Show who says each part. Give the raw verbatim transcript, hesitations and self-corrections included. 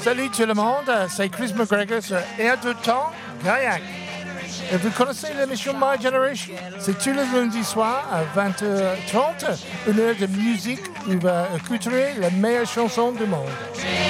Speaker 1: Salut tout le monde, c'est Chris McGregor sur Air de Temps, Gaillac. Et vous connaissez l'émission My Generation? C'est tous les lundis soirs à vingt heures trente, une heure de musique où vous écouterez les meilleures chansons du monde.